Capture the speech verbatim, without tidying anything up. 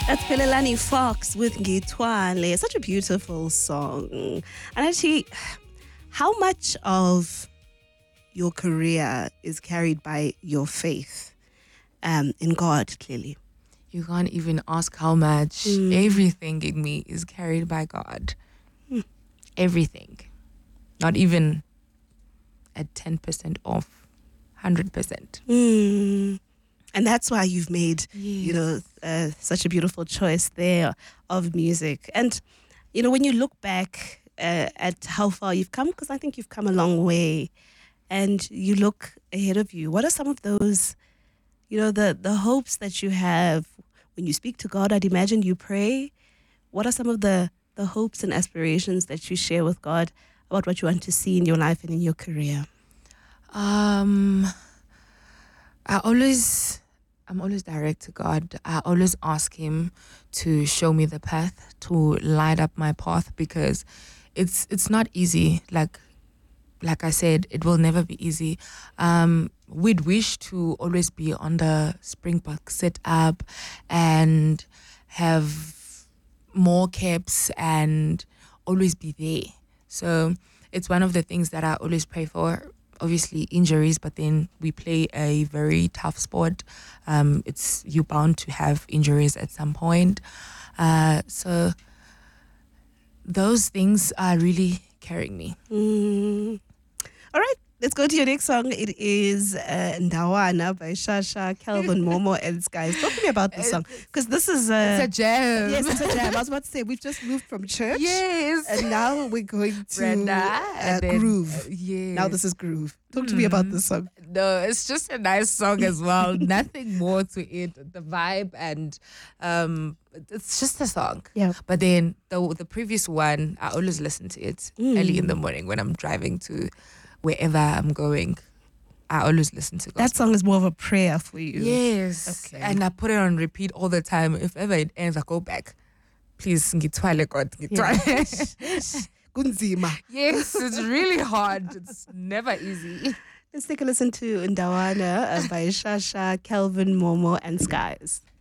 That's Pelelani Fox with Ngitwale. Such a beautiful song. And actually, how much of your career is carried by your faith um, in God, clearly? You can't even ask how much. Mm. Everything in me is carried by God. Mm. Everything. Not even at ten percent off, one hundred percent. Mm. And that's why you've made, Yes. you know, uh, such a beautiful choice there of music. And, you know, when you look back uh, at how far you've come, because I think you've come a long way, and you look ahead of you, what are some of those, you know, the, the hopes that you have when you speak to God? I'd imagine you pray. What are some of the, the hopes and aspirations that you share with God about what you want to see in your life and in your career? Um, I always, I'm always direct to God. I always ask Him to show me the path, to light up my path, because it's it's not easy. Like, like I said, it will never be easy. Um, we'd wish to always be on the Springbok set up and have more caps and always be there. So it's one of the things that I always pray for. Obviously injuries, but then we play a very tough sport. Um, it's you're bound to have injuries at some point. Uh, so those things are really carrying me. Mm. All right, let's go to your next song. It is uh, Ndawana by Shasha, Calvin, Momo, and Skies. Talk to me about this song, because this is uh, It's a jam. yes, it's a jam. I was about to say we've just moved from church, Yes. and now we're going to Brenda, uh, and then, groove. uh, yes. Now this is groove. Talk to me about this song. No, it's just a nice song as well. Nothing more to it. The vibe and um, it's just a song. Yeah. But then the the previous one, I always listen to it Mm. early in the morning when I'm driving to wherever I'm going. I always listen to gospel. That song is more of a prayer for you. Yes. Okay. And I put it on repeat all the time. If ever it ends, I go back. Please, ngitwale God, ngitwale. Yes. Kunzima. Yes, it's really hard. It's never easy. Let's take a listen to Ndawana uh, by Shasha, Calvin, Momo, and Skies.